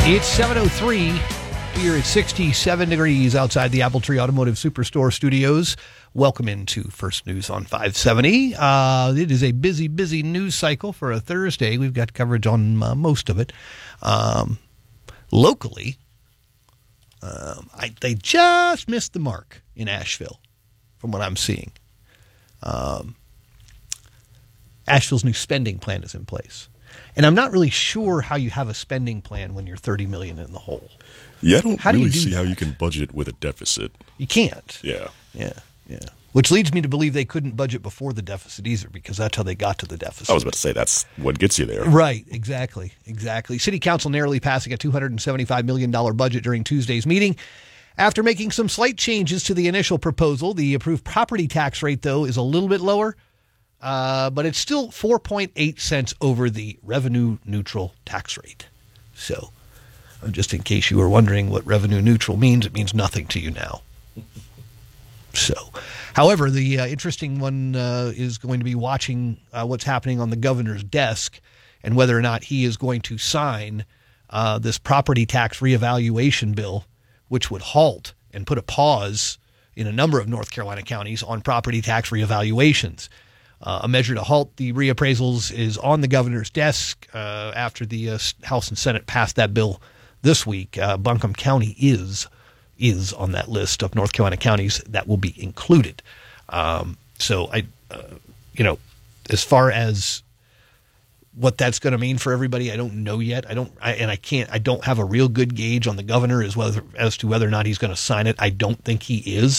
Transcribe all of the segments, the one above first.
It's 7:03. We're at 67 degrees outside the Apple Tree Automotive Superstore studios. Welcome into First News on 570. It is a busy news cycle for a Thursday. We've got coverage on most of it. Locally, they just missed the mark in Asheville, from what I'm seeing. Asheville's new spending plan is in place. And I'm not really sure how you have a spending plan when you're $30 million in the hole. Yeah, I don't really see that? how you can budget with a deficit. You can't. Yeah. Which leads me to believe they couldn't budget before the deficit either, because that's how they got to the deficit. I was about to say that's what gets you there. Right, exactly. City Council narrowly passing a $275 million budget during Tuesday's meeting. After making some slight changes to the initial proposal, the approved property tax rate, though, is a little bit lower. But it's still 4.8 cents over the revenue neutral tax rate. So, just in case you were wondering what revenue neutral means, it means nothing to you now. So, however, the interesting one is going to be watching what's happening on the governor's desk and whether or not he is going to sign this property tax reevaluation bill, which would halt and put a pause in a number of North Carolina counties on property tax reevaluations. A measure to halt the reappraisals is on the governor's desk after the House and Senate passed that bill this week. Buncombe County is on that list of North Carolina counties that will be included. So as far as what that's going to mean for everybody, I don't know yet. I don't have a real good gauge on the governor as to whether or not he's going to sign it. I don't think he is.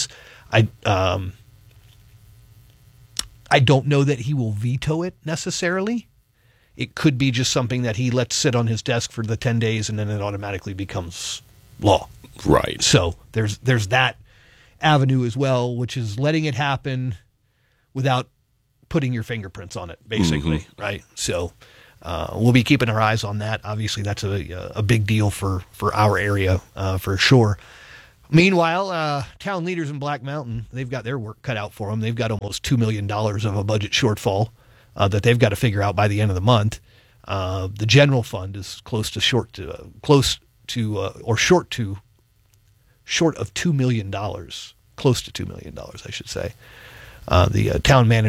I don't know that he will veto it necessarily. It could be just something that he lets sit on his desk for the 10 days and then it automatically becomes law. Right. So there's that avenue as well, which is letting it happen without putting your fingerprints on it, basically, right? So we'll be keeping our eyes on that. Obviously, that's a big deal for our area for sure. Meanwhile, town leaders in Black Mountain, they've got their work cut out for them. They've got almost $2 million of a budget shortfall that they've got to figure out by the end of the month. The general fund is short of $2 million, close to $2 million, I should say. The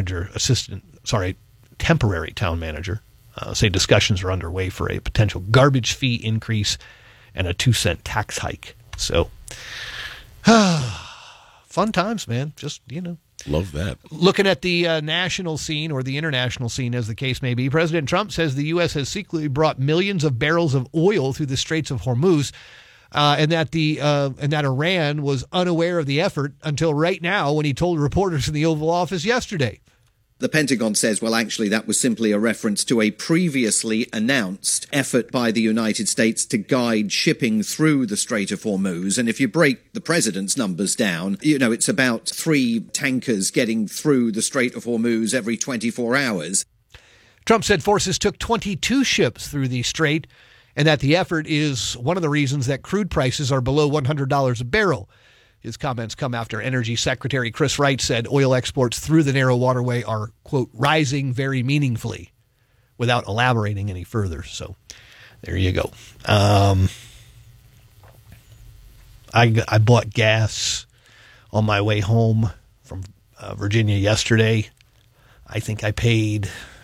temporary town manager, say discussions are underway for a potential garbage fee increase and a 2-cent tax hike. So, fun times, man. Just, Love that. Looking at the national scene, or the international scene, as the case may be, President Trump says the U.S. has secretly brought millions of barrels of oil through the Straits of Hormuz, and that Iran was unaware of the effort until right now when he told reporters in the Oval Office yesterday. The Pentagon says, well, actually, that was simply a reference to a previously announced effort by the United States to guide shipping through the Strait of Hormuz. And if you break the president's numbers down, it's about 3 tankers getting through the Strait of Hormuz every 24 hours. Trump said forces took 22 ships through the strait and that the effort is one of the reasons that crude prices are below $100 a barrel. His comments come after Energy Secretary Chris Wright said oil exports through the narrow waterway are, quote, rising very meaningfully, without elaborating any further. So there you go. I bought gas on my way home from Virginia yesterday. I think I paid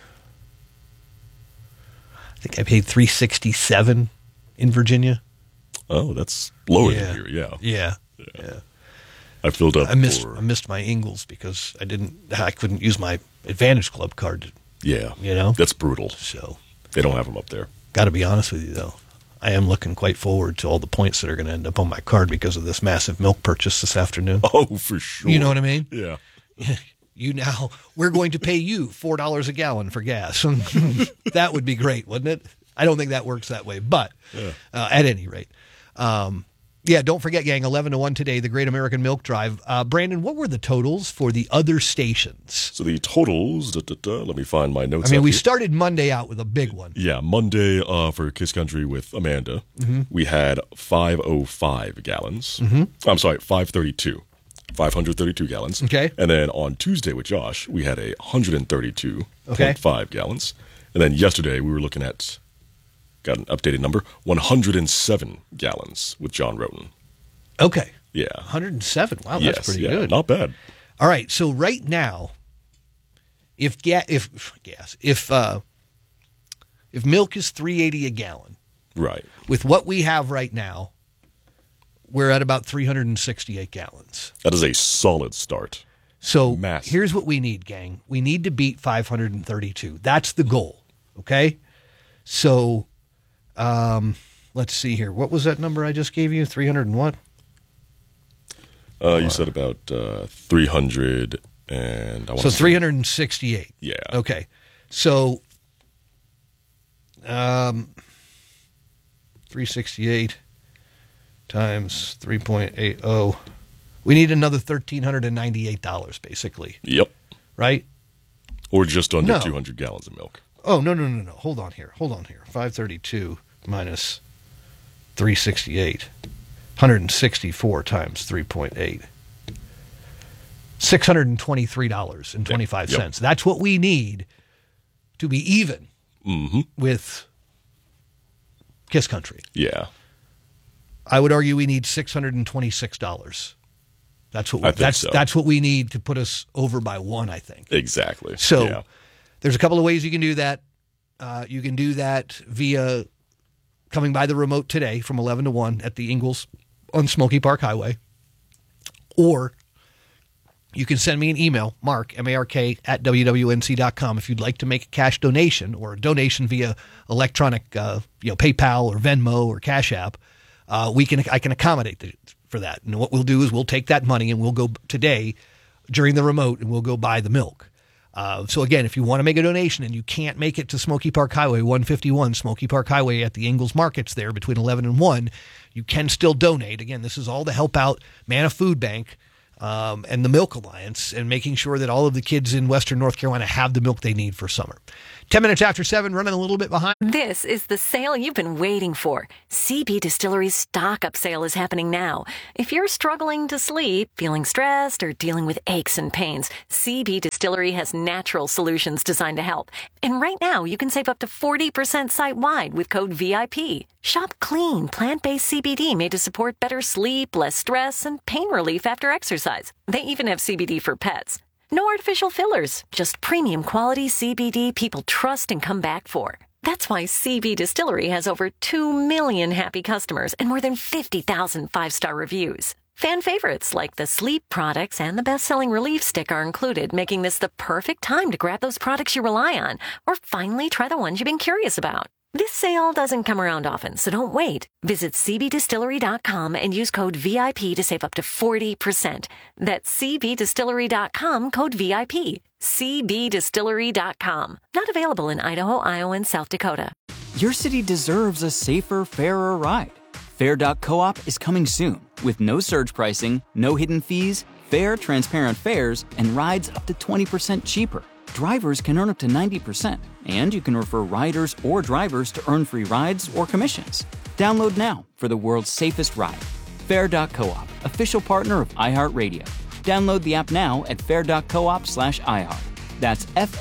$3.67 in Virginia. Oh, that's lower than here. Yeah. I filled up. I missed my Ingles because I couldn't use my Advantage Club card. Yeah. That's brutal. So they don't have them up there. Got to be honest with you, though. I am looking quite forward to all the points that are going to end up on my card because of this massive milk purchase this afternoon. Oh, for sure. You know what I mean? Yeah. We're going to pay you $4 a gallon for gas. That would be great, wouldn't it? I don't think that works that way, but at any rate. Don't forget, gang, 11 to 1 today, the Great American Milk Drive. Brandon, what were the totals for the other stations? So the totals, let me find my notes. We started Monday out with a big one. Yeah, Monday for Kiss Country with Amanda, we had 505 gallons. I'm sorry, 532 gallons. Okay. And then on Tuesday with Josh, we had 132.5 gallons. And then yesterday we were looking at got an updated number, 107 gallons with John Roten. Okay. Yeah. 107. Wow, that's pretty good. Not bad. All right, so right now, if milk is $3.80 a gallon, right, with what we have right now, we're at about 368 gallons. That is a solid start. So Massive. Here's what we need, gang. We need to beat 532. That's the goal. Okay. So, let's see here. What was that number I just gave you? 300 and what? You said about 300 and... So 368. Yeah. Okay. So 368 times 3.80. We need another $1,398, basically. Yep. Right? Or just under No. 200 gallons of milk. Oh, no. Hold on here. 532 minus 368. 164 times 3.8. $623.25. Yep. That's what we need to be even with Kiss Country. Yeah. I would argue we need $626. That's what so. That's what we need to put us over by one, I think. Exactly. So yeah. There's a couple of ways you can do that. You can do that via coming by the remote today from 11 to 1 at the Ingalls on Smoky Park Highway. Or you can send me an email, Mark, M-A-R-K, at WWNC.com if you'd like to make a cash donation or a donation via electronic PayPal or Venmo or Cash App. I can accommodate for that. And what we'll do is we'll take that money and we'll go today during the remote and we'll go buy the milk. So again, if you want to make a donation and you can't make it to Smoky Park Highway, 151 Smoky Park Highway at the Ingalls Markets there between 11 and 1, you can still donate. Again, this is all to help out Manna Food Bank and the Milk Alliance and making sure that all of the kids in Western North Carolina have the milk they need for summer. 10 minutes after 7, running a little bit behind. This is the sale you've been waiting for. CB Distillery's stock-up sale is happening now. If you're struggling to sleep, feeling stressed, or dealing with aches and pains, CB Distillery has natural solutions designed to help. And right now, you can save up to 40% site-wide with code VIP. Shop clean, plant-based CBD made to support better sleep, less stress, and pain relief after exercise. They even have CBD for pets. No artificial fillers, just premium quality CBD people trust and come back for. That's why CB Distillery has over 2 million happy customers and more than 50,000 5-star reviews. Fan favorites like the sleep products and the best-selling relief stick are included, making this the perfect time to grab those products you rely on or finally try the ones you've been curious about. This sale doesn't come around often, so don't wait. Visit cbdistillery.com and use code VIP to save up to 40%. That's cbdistillery.com, code VIP. cbdistillery.com. Not available in Idaho, Iowa, and South Dakota. Your city deserves a safer, fairer ride. Fair.coop is coming soon with no surge pricing, no hidden fees, fair, transparent fares, and rides up to 20% cheaper. Drivers can earn up to 90%, and you can refer riders or drivers to earn free rides or commissions. Download now for the world's safest ride. Fair.coop, official partner of iHeartRadio. Download the app now at fair.coop/iHeart. That's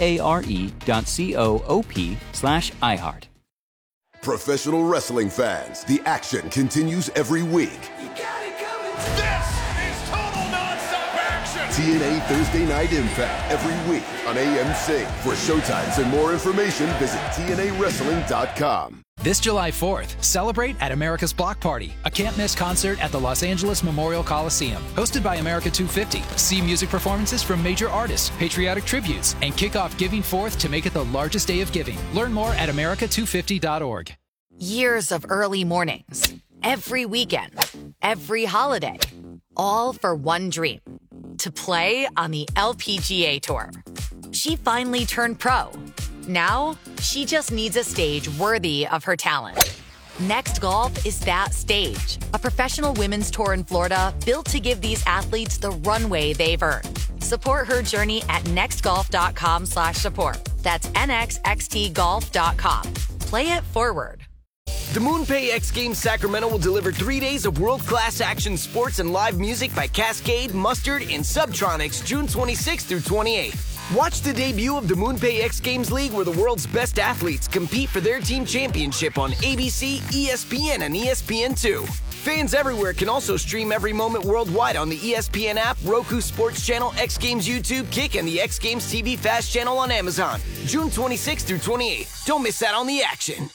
FARE.coop/iHeart. Professional wrestling fans, the action continues every week. You got it coming. This is total nonstop action. TNA Thursday Night Impact every week on AMC. For showtimes and more information, visit TNAWrestling.com. This July 4th, celebrate at America's Block Party, a can't-miss concert at the Los Angeles Memorial Coliseum. Hosted by America 250, see music performances from major artists, patriotic tributes, and kick off Giving Forth to make it the largest day of giving. Learn more at america250.org. Years of early mornings, every weekend, every holiday, all for one dream, to play on the LPGA Tour. She finally turned pro. Now, she just needs a stage worthy of her talent. Next Golf is that stage. A professional women's tour in Florida built to give these athletes the runway they've earned. Support her journey at nextgolf.com/support. That's nxxtgolf.com. Play it forward. The MoonPay X Games Sacramento will deliver 3 days of world-class action sports and live music by Cascade, Mustard, and Subtronics June 26th through 28th. Watch the debut of the MoonPay X Games League, where the world's best athletes compete for their team championship on ABC, ESPN, and ESPN2. Fans everywhere can also stream every moment worldwide on the ESPN app, Roku Sports Channel, X Games YouTube, Kick, and the X Games TV Fast channel on Amazon. June 26th through 28th. Don't miss out on the action.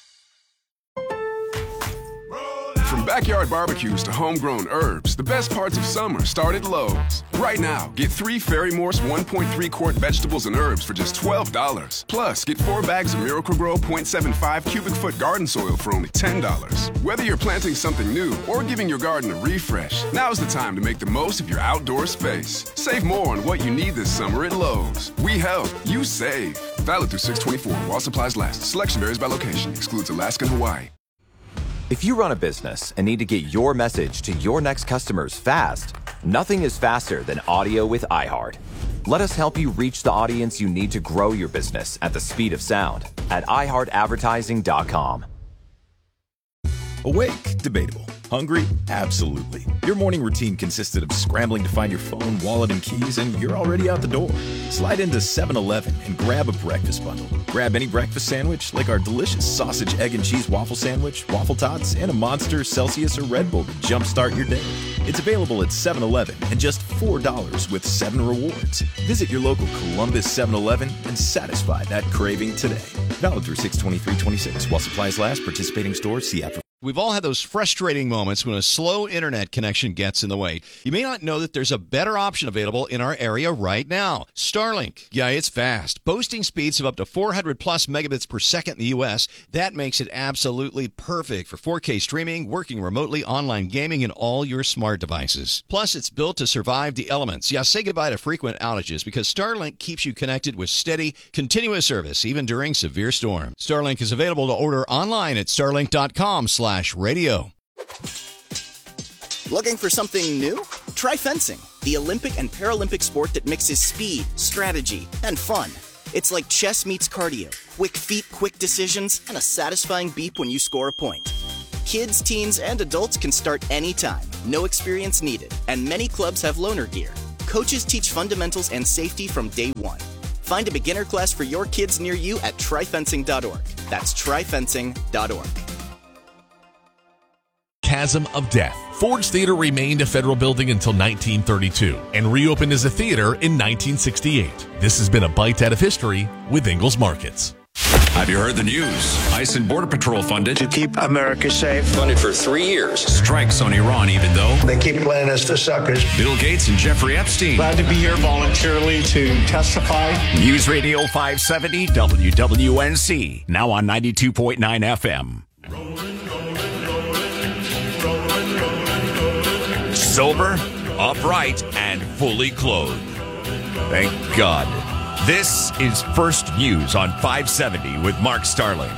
From backyard barbecues to homegrown herbs, the best parts of summer start at Lowe's. Right now, get 3 Fairy Morse 1.3 quart vegetables and herbs for just $12. Plus, get 4 bags of Miracle-Gro 0.75 cubic foot garden soil for only $10. Whether you're planting something new or giving your garden a refresh, now's the time to make the most of your outdoor space. Save more on what you need this summer at Lowe's. We help, you save. Valid through 6/24 while supplies last. Selection varies by location. Excludes Alaska and Hawaii. If you run a business and need to get your message to your next customers fast, nothing is faster than audio with iHeart. Let us help you reach the audience you need to grow your business at the speed of sound at iHeartAdvertising.com. Awake? Debatable. Hungry? Absolutely. Your morning routine consisted of scrambling to find your phone, wallet, and keys, and you're already out the door. Slide into 7-Eleven and grab a breakfast bundle. Grab any breakfast sandwich, like our delicious sausage, egg, and cheese waffle sandwich, waffle tots, and a Monster, Celsius, or Red Bull to jumpstart your day. It's available at 7-Eleven and just $4 with 7 rewards. Visit your local Columbus 7-Eleven and satisfy that craving today. Valid through 6/23/26 while supplies last. Participating stores. See app. We've all had those frustrating moments when a slow internet connection gets in the way. You may not know that there's a better option available in our area right now. Starlink. Yeah, it's fast. Boasting speeds of up to 400 plus megabits per second in the U.S. That makes it absolutely perfect for 4K streaming, working remotely, online gaming, and all your smart devices. Plus, it's built to survive the elements. Yeah, say goodbye to frequent outages because Starlink keeps you connected with steady, continuous service, even during severe storms. Starlink is available to order online at starlink.com/radio. Looking for something new? Try fencing, the Olympic and Paralympic sport that mixes speed, strategy, and fun. It's like chess meets cardio, quick feet, quick decisions, and a satisfying beep when you score a point. Kids, teens, and adults can start anytime, no experience needed, and many clubs have loaner gear. Coaches teach fundamentals and safety from day one. Find a beginner class for your kids near you at tryfencing.org. That's tryfencing.org. Chasm of Death. Ford's Theater remained a federal building until 1932 and reopened as a theater in 1968. This has been a bite out of history with Ingles Markets. Have you heard the news? ICE and Border Patrol funded to keep America safe. Funded for 3 years. Strikes on Iran, even though they keep playing us the suckers. Bill Gates and Jeffrey Epstein. Glad to be here voluntarily to testify. News Radio 570 WWNC. Now on 92.9 FM. Sober, upright, and fully clothed. Thank God. This is First News on 570 with Mark Starling.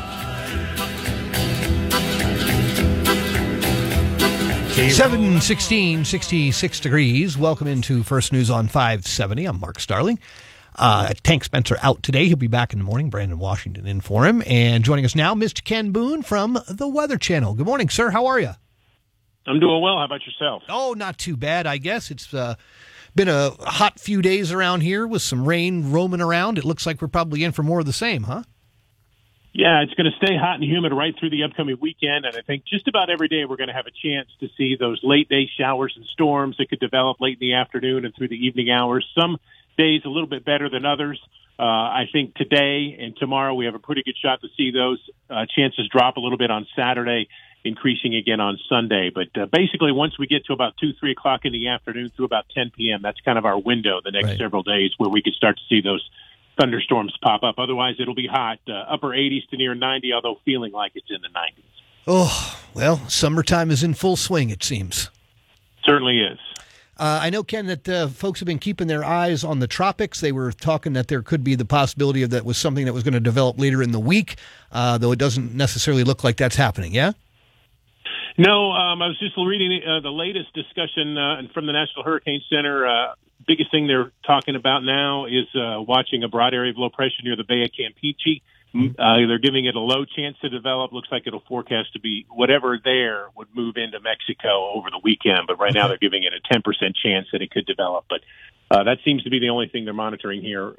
7:16, 66 degrees. Welcome into First News on 570. I'm Mark Starling. Tank Spencer out today. He'll be back in the morning. Brandon Washington in for him. And joining us now, Mr. Ken Boone from the Weather Channel. Good morning, sir. How are you? I'm doing well. How about yourself? Oh, not too bad, I guess. It's been a hot few days around here with some rain roaming around. It looks like we're probably in for more of the same, huh? Yeah, it's going to stay hot and humid right through the upcoming weekend, and I think just about every day we're going to have a chance to see those late-day showers and storms that could develop late in the afternoon and through the evening hours. Some days a little bit better than others. I think today and tomorrow we have a pretty good shot to see those. Chances drop a little bit on Saturday, increasing again on Sunday. But basically, once we get to about 2, 3 o'clock in the afternoon through about 10 p.m., that's kind of our window the next several days where we could start to see those thunderstorms pop up. Otherwise, it'll be hot, upper 80s to near 90, although feeling like it's in the 90s. Oh, well, summertime is in full swing, it seems. Certainly is. I know, Ken, that folks have been keeping their eyes on the tropics. They were talking that there could be the possibility of that was something that was going to develop later in the week, though it doesn't necessarily look like that's happening, yeah? No, I was just reading the latest discussion from the National Hurricane Center. Biggest thing they're talking about now is watching a broad area of low pressure near the Bay of Campeche. They're giving it a low chance to develop. Looks like it'll forecast to be whatever there would move into Mexico over the weekend. But right now they're giving it a 10% chance that it could develop. But That seems to be the only thing they're monitoring here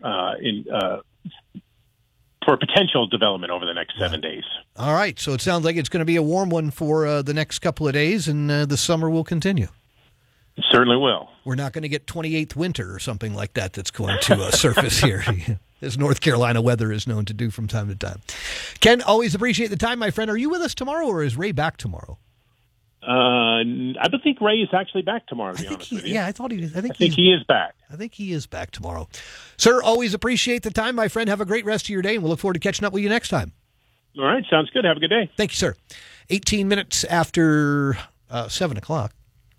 for potential development over the next 7 days. All right, so it sounds like it's going to be a warm one for the next couple of days, and the summer will continue. It certainly will. We're not going to get 28th winter or something like that that's going to surface here, as North Carolina weather is known to do from time to time. Ken, always appreciate the time, my friend. Are you with us tomorrow, or is Ray back tomorrow? I don't think Ray is actually back tomorrow, to be honest with you. Yeah, I think he is back. I think he is back tomorrow. Sir, always appreciate the time, my friend. Have a great rest of your day, and we'll look forward to catching up with you next time. All right, sounds good. Have a good day. Thank you, sir. 18 minutes after 7 o'clock.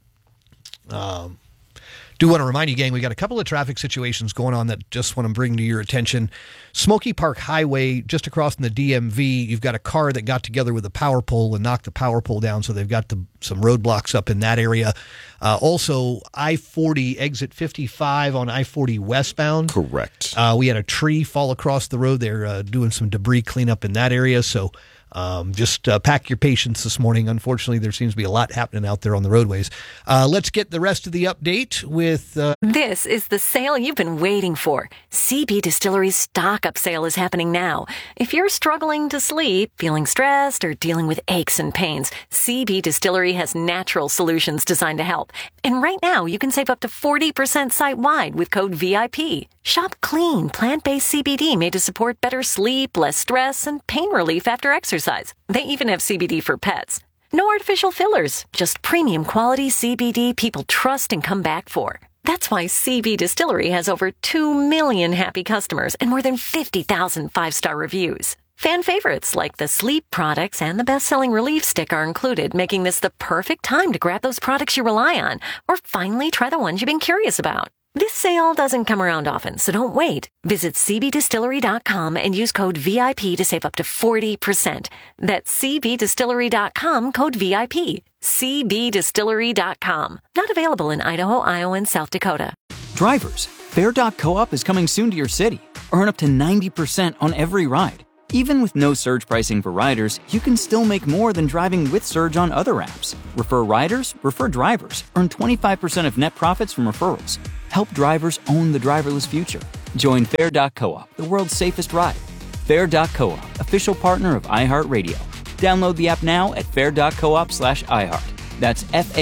Do want to remind you, gang, we got a couple of traffic situations going on that just want to bring to your attention. Smoky Park Highway, just across from the DMV, you've got a car that got together with a power pole and knocked the power pole down, so they've got some roadblocks up in that area. Also, I-40, exit 55 on I-40 westbound. Correct. We had a tree fall across the road. They're doing some debris cleanup in that area, so just pack your patience this morning. Unfortunately, there seems to be a lot happening out there on the roadways. Let's get the rest of the update with... This is the sale you've been waiting for. CB Distillery's stock-up sale is happening now. If you're struggling to sleep, feeling stressed, or dealing with aches and pains, CB Distillery has natural solutions designed to help. And right now, you can save up to 40% site-wide with code VIP. Shop clean, plant-based CBD made to support better sleep, less stress, and pain relief after exercise. They even have CBD for pets. No artificial fillers, just premium quality CBD people trust and come back for. That's why CB Distillery has over 2 million happy customers and more than 50,000 5-star reviews. Fan favorites like the sleep products and the best-selling relief stick are included, making this the perfect time to grab those products you rely on or finally try the ones you've been curious about. This sale doesn't come around often, so don't wait. Visit cbdistillery.com and use code VIP to save up to 40%. That's cbdistillery.com, code VIP. cbdistillery.com. Not available in Idaho, Iowa, and South Dakota. Drivers, Fair.coop is coming soon to your city. Earn up to 90% on every ride. Even with no surge pricing for riders, you can still make more than driving with Surge on other apps. Refer riders, refer drivers. Earn 25% of net profits from referrals. Help drivers own the driverless future. Join Fair.coop, the world's safest ride. Fair.coop, official partner of iHeartRadio. Download the app now at fair.coop/iHeart. That's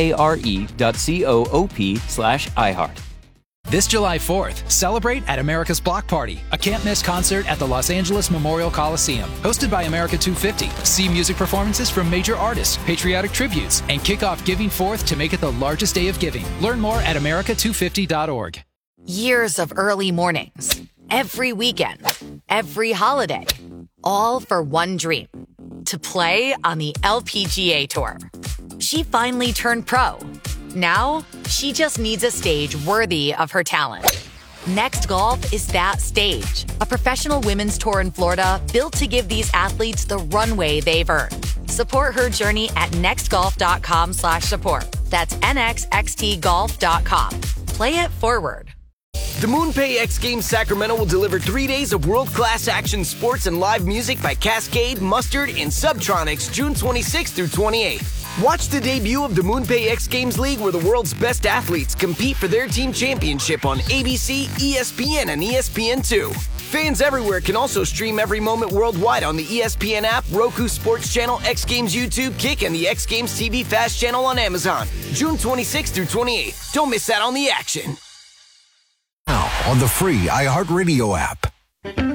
FARE.coop/iHeart. This July 4th, celebrate at America's Block Party, a can't-miss concert at the Los Angeles Memorial Coliseum. Hosted by America 250. See music performances from major artists, patriotic tributes, and kick off Giving Forth to make it the largest day of giving. Learn more at america250.org. Years of early mornings, every weekend, every holiday, all for one dream, to play on the LPGA Tour. She finally turned pro. Now, she just needs a stage worthy of her talent. Next Golf is that stage. A professional women's tour in Florida built to give these athletes the runway they've earned. Support her journey at nextgolf.com/support. That's nxxtgolf.com. Play it forward. The MoonPay X Games Sacramento will deliver 3 days of world-class action sports and live music by Cascade, Mustard, and Subtronics June 26th through 28th. Watch the debut of the MoonPay X Games League where the world's best athletes compete for their team championship on ABC, ESPN, and ESPN2. Fans everywhere can also stream every moment worldwide on the ESPN app, Roku Sports Channel, X Games YouTube, Kick, and the X Games TV Fast Channel on Amazon. June 26th through 28th. Don't miss out on the action. Now on the free iHeartRadio app.